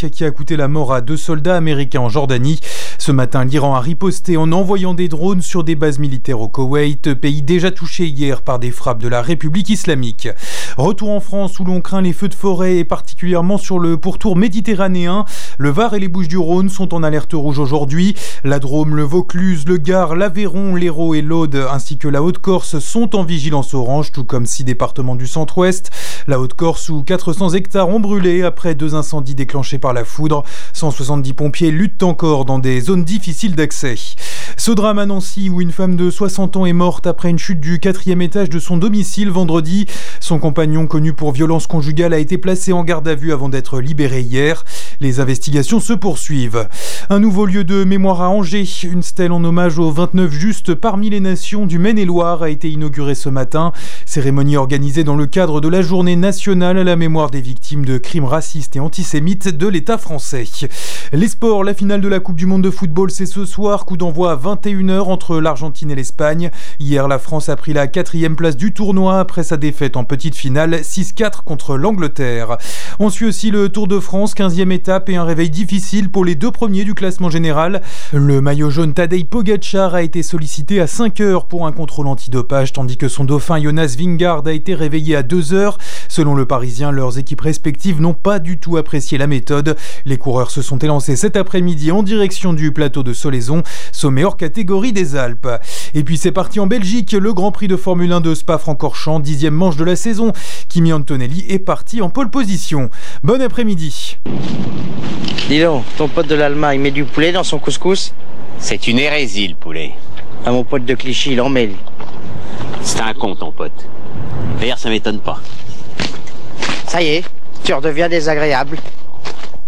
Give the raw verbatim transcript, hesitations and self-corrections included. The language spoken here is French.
attaque qui a coûté la mort à deux soldats américains en Jordanie. Ce matin, l'Iran a riposté en envoyant des drones sur des bases militaires au Koweït, pays déjà touché hier par des frappes de la République islamique. Retour en France où l'on craint les feux de forêt et particulièrement sur le pourtour méditerranéen. Le Var et les Bouches-du-Rhône sont en alerte rouge aujourd'hui. La Drôme, le Vaucluse, le Gard, l'Aveyron, l'Hérault et l'Aude ainsi que la Haute-Corse sont en vigilance orange, tout comme six départements du centre-ouest. La Haute-Corse où quatre cents hectares ont brûlé après deux incendies déclenchés par la foudre. cent soixante-dix pompiers luttent encore dans des zones difficiles d'accès. Ce drame à Nancy où une femme de soixante ans est morte après une chute du quatrième étage de son domicile vendredi. Son compagnon, connu pour violence conjugale, a été placé en garde à vue avant d'être libéré hier. Les investigations se poursuivent. Un nouveau lieu de mémoire à Angers. Une stèle en hommage aux vingt-neuf justes parmi les nations du Maine-et-Loire a été inaugurée ce matin. Cérémonie organisée dans le cadre de la journée nationale à la mémoire des victimes de crimes racistes et antisémites de l'État français. Les sports, la finale de la Coupe du Monde de football, c'est ce soir. Coup d'envoi à vingt et une heures entre l'Argentine et l'Espagne. Hier, la France a pris la quatrième place du tournoi après sa défaite en petite finale six quatre contre l'Angleterre. On suit aussi le Tour de France, quinzième étape et un réveil difficile pour les deux premiers du classement général. Le maillot jaune Tadej Pogačar a été sollicité à cinq heures pour un contrôle antidopage, tandis que son dauphin Jonas Vingegaard a été réveillé à deux heures. Selon le Parisien, leurs équipes respectives n'ont pas du tout apprécié la méthode. Les coureurs se sont élancés cet après-midi en direction du plateau de Solaison, sommet hors catégorie des Alpes. Et puis c'est parti en Belgique, le Grand Prix de Formule un de Spa-Francorchamps, dixième manche de la saison. Kimi Antonelli est parti en pole position. Bon après-midi. Dis donc, ton pote de l'Allemagne met du poulet dans son couscous? C'est une hérésie, le poulet. À mon pote de Clichy, il en met. C'est un con, ton pote. D'ailleurs, ça m'étonne pas. Ça y est, tu redeviens désagréable.